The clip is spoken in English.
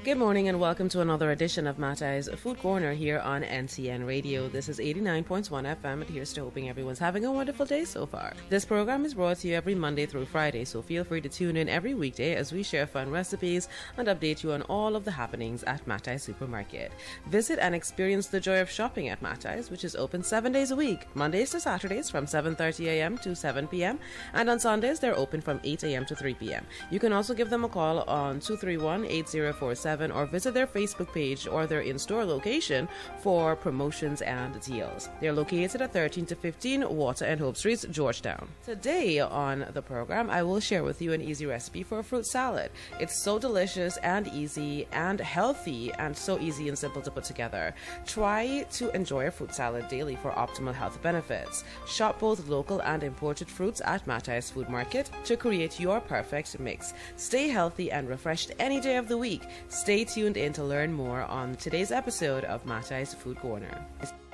Good morning and welcome to another edition of Matai's Food Corner here on NCN Radio. This is 89.1 FM, and here's to hoping everyone's having a wonderful day so far. This program is brought to you every Monday through Friday, so feel free to tune in every weekday as we share fun recipes and update you on all of the happenings at Matai's Supermarket. Visit and experience the joy of shopping at Matai's, which is open 7 days a week, Mondays to Saturdays from 7:30 a.m. to 7 p.m. and on Sundays they're open from 8 a.m. to 3 p.m. You can also give them a call on 231-8047 or visit their Facebook page or their in-store location for promotions and deals. They're located at 13 to 15 Water and Hope Streets, Georgetown. Today on the program, I will share with you an easy recipe for a fruit salad. It's so delicious and easy and healthy and so easy and simple to put together. Try to enjoy a fruit salad daily for optimal health benefits. Shop both local and imported fruits at Matai's Food Market to create your perfect mix. Stay healthy and refreshed any day of the week. Stay tuned in to learn more on today's episode of Matai's Food Corner.